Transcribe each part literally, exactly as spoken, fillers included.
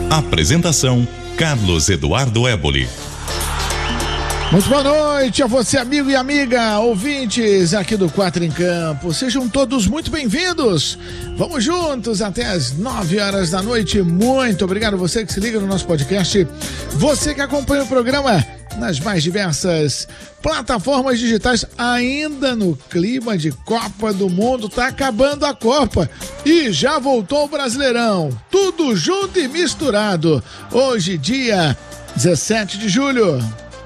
Apresentação: Carlos Eduardo Éboli. Muito boa noite a você, amigo e amiga, ouvintes aqui do Quatro em Campo. Sejam todos muito bem-vindos. Vamos juntos até as nove horas da noite. Muito obrigado a você que se liga no nosso podcast. Você que acompanha o programa nas mais diversas plataformas digitais, ainda no clima de Copa do Mundo. Tá acabando a Copa e já voltou o Brasileirão. Tudo junto e misturado. Hoje, dia dezessete de julho.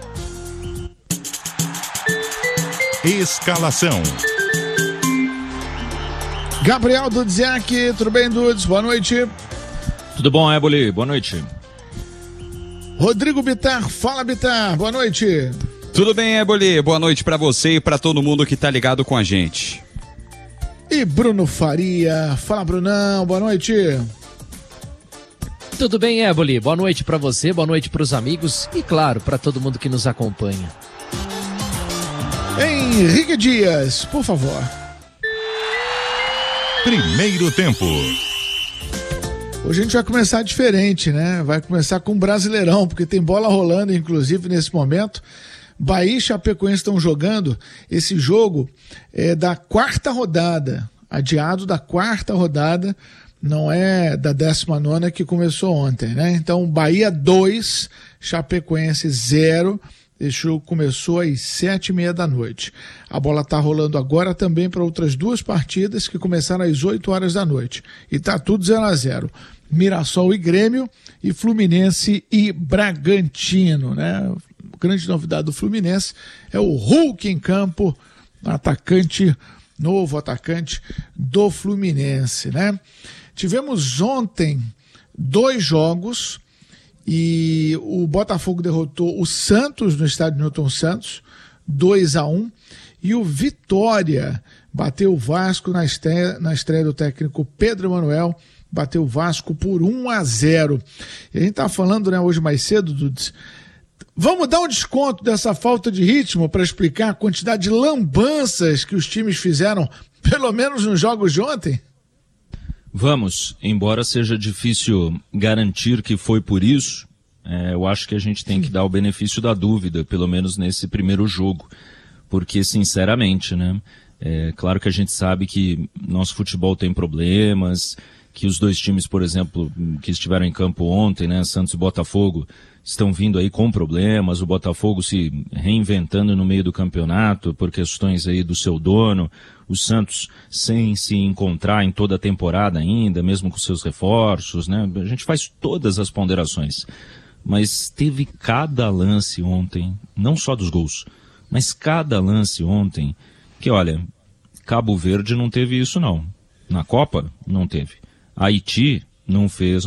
Escalação. Gabriel Dudziak, tudo bem, Dudes? Boa noite. Tudo bom, Éboli? Boa noite. Rodrigo Bittar, fala Bittar, boa noite. Tudo bem, Éboli? Boa noite pra você e pra todo mundo que tá ligado com a gente. E Bruno Faria, fala Brunão, boa noite. Tudo bem, Éboli? Boa noite pra você, boa noite pros amigos e, claro, pra todo mundo que nos acompanha. Henrique Dias, por favor. Primeiro tempo. Hoje a gente vai começar diferente, né? Vai começar com o Brasileirão, porque tem bola rolando, inclusive, nesse momento. Bahia e Chapecoense estão jogando esse jogo é, da quarta rodada, adiado da quarta rodada, não é da décima nona que começou ontem, né? Então, Bahia dois, Chapecoense zero. Esse jogo começou às sete e meia da noite. A bola está rolando agora também para outras duas partidas que começaram às oito horas da noite. E está tudo zero a zero. Mirassol e Grêmio e Fluminense e Bragantino, né? A grande novidade do Fluminense é o Hulk em campo, atacante, novo atacante do Fluminense, né? Tivemos ontem dois jogos. E o Botafogo derrotou o Santos no estádio Newton Santos, dois a um, e o Vitória bateu o Vasco na estreia, na estreia do técnico Pedro Emanuel, bateu o Vasco por um a zero. E a gente tá falando, né, hoje mais cedo, Dudes, vamos dar um desconto dessa falta de ritmo para explicar a quantidade de lambanças que os times fizeram, pelo menos nos jogos de ontem? Vamos, embora seja difícil garantir que foi por isso, é, eu acho que a gente tem que dar o benefício da dúvida, pelo menos nesse primeiro jogo, porque sinceramente, né, é claro que a gente sabe que nosso futebol tem problemas, que os dois times, por exemplo, que estiveram em campo ontem, né, Santos e Botafogo, estão vindo aí com problemas, o Botafogo se reinventando no meio do campeonato por questões aí do seu dono, o Santos sem se encontrar em toda a temporada ainda, mesmo com seus reforços, né? A gente faz todas as ponderações, mas teve cada lance ontem, não só dos gols, mas cada lance ontem, que olha, Cabo Verde não teve isso não, na Copa não teve, Haiti não fez